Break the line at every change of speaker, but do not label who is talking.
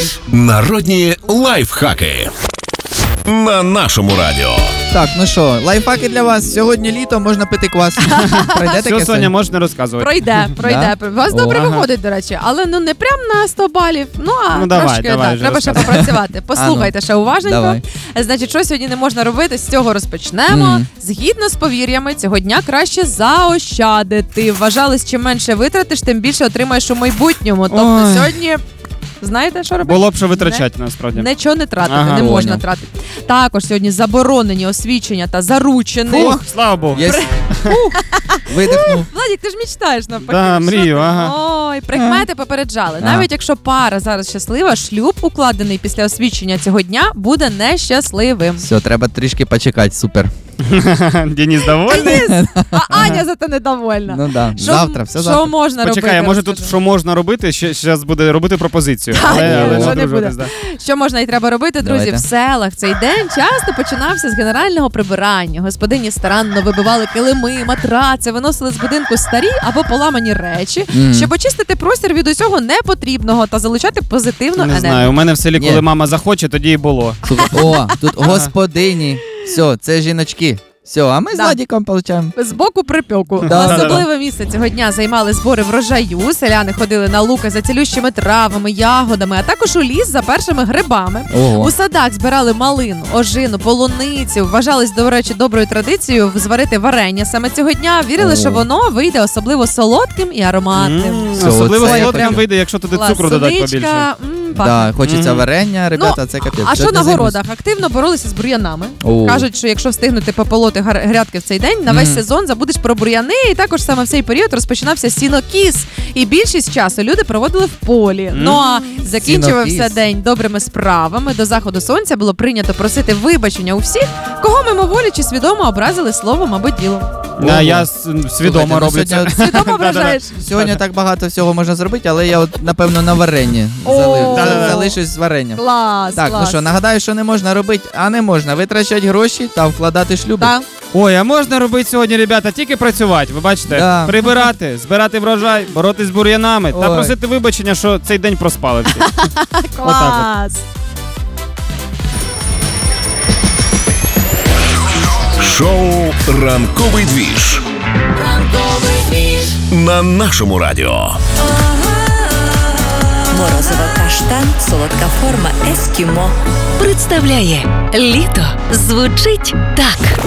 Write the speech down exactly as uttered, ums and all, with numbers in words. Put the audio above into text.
Двіж. Народні лайфхаки. На нашому радіо.
Так, ну що, лайфхаки для вас. Сьогодні літо, можна пити квас. Пройде таке?
Все, Соня, можна розказувати.
Пройде, пройде. У вас
О,
добре
ага.
виходить, до речі, але ну не прям на сто балів. Ну, а
Ну, давай,
трошки,
давай
да,
вже
треба ще
розказуй.
попрацювати. Послухайте ще уважненько.
Давай.
Значить, що сьогодні не можна робити, з цього розпочнемо.
Мгм.
Згідно з повір'ями, цього дня краще заощадити. Вважалось, чим менше витратиш, тим більше отримаєш у майбутньому. Тобто
Ой.
сьогодні, знаєте, що робити?
Було б що витрачати, насправді.
Нічого не тратити,
Ага.
не можна
Поняв.
тратити. Також сьогодні заборонені освічення та заручини.
Фух, слава Богу.
Є... Видихнув.
Владік, ти ж мечтаєш навпаки.
Да,
Що
мрію,
ти?
ага.
Ой, прикмети попереджали.
Ага.
Навіть якщо пара зараз щаслива, шлюб, укладений після освічення цього дня, буде нещасливим.
Все, треба трішки почекати, супер.
Денис довольний?
Денис, а Аня зато недовольна.
Ну да,
Що-
завтра, все
Що
завтра.
можна
Почекай,
робити?
може тут
розкажи.
що можна робити, ще зараз буде робити пропозицію.
Та ні,
Але, але
вже
не
не
одружуватись, да.
Що можна і треба робити, друзі?
Давайте.
В селах цей день часто починався з генерального прибирання. Господині старанно вибивали килими, матраци, виносили з будинку старі або поламані речі,
Мгм.
щоб очистити простір від усього непотрібного та залучати позитивну
Не
енергію.
знаю, у мене в селі,
Ні.
коли мама захоче, тоді і було.
Слухай, О, тут господині. Все, це жіночки. Все, а ми з
Да.
Владіком получаємо.
З боку припеку.
Да.
Особливе місце цього дня займали збори врожаю. Селяни ходили на луки за цілющими травами, ягодами, а також у ліс за першими грибами.
Ого.
У садах збирали малину, ожину, полуницю. Вважалось, до речі, доброю традицією зварити варення саме цього дня. Вірили,
О.
що воно вийде особливо солодким і ароматним.
М,
Все,
Особливо
оце я
солодким
прям-
вийде, якщо туди
Клас,
цукру додати
соничка,
побільше.
м, пахне.
Да, хочеться
Мгм.
варення, ребята, це капець.
А що
Сьогодні
на
займусь.
городах? Активно боролися з бур'янами.
О.
Кажуть, що якщо встигнути пополоти гар- грядки в цей день, на весь
Мгм.
сезон забудеш про бур'яни. І також саме в цей період розпочинався сінокіс. І більшість часу люди проводили в полі. Ну а закінчувався
Сінокіс.
день добрими справами. До заходу сонця було прийнято просити вибачення у всіх, кого мимоволі чи свідомо образили словом або ділом.
Да,
Ого.
я с- свідомо
Слухайте, ну,
роблю це.
сьогодні
Свідомо ображаєш.
Сьогодні так багато всього можна зробити, але я от, напевно, на варенні
О.
залив-
Да-да-да.
залишусь з варенням.
Клас,
Так,
клас.
ну що, нагадаю, що не можна робити, а не можна витрачати гроші та вкладати шлюби.
Так.
Ой, а можна робити сьогодні, ребята, тільки працювати, ви бачите?
Да.
Прибирати, збирати врожай, боротись з бур'янами та
Ой.
просити вибачення, що цей день проспали всі.
Клас.
Шоу «Ранковий двіж» на нашому радіо.
Морозиво каштан, солодка форма ескімо.
Представляє літо звучить так.